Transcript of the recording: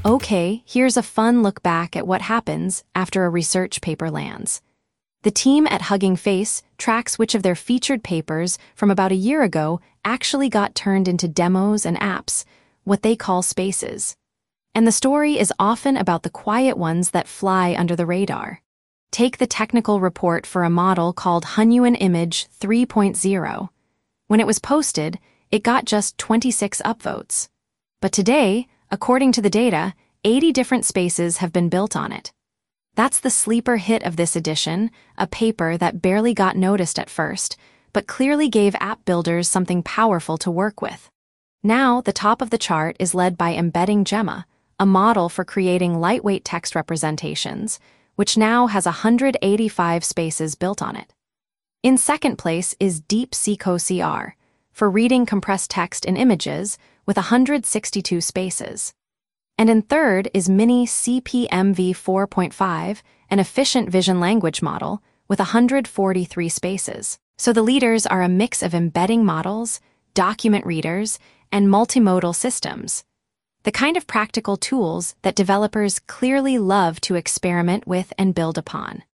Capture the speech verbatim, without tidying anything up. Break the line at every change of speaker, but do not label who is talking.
Okay, here's a fun look back at what happens after a research paper lands. The team at Hugging Face tracks which of their featured papers from about a year ago actually got turned into demos and apps, what they call spaces. And the story is often about the quiet ones that fly under the radar. Take the technical report for a model called Hunyuan Image three point oh. When it was posted, it got just twenty-six upvotes. But today, according to the data, eighty different spaces have been built on it. That's the sleeper hit of this edition, a paper that barely got noticed at first, but clearly gave app builders something powerful to work with. Now, the top of the chart is led by Embedding Gemma, a model for creating lightweight text representations, which now has one hundred eighty-five spaces built on it. In second place is DeepSeek O C R, for reading compressed text in images, with one hundred sixty-two spaces. And in third is Mini C P M V four point five, an efficient vision language model, with one hundred forty-three spaces. So the leaders are a mix of embedding models, document readers, and multimodal systems. The kind of practical tools that developers clearly love to experiment with and build upon.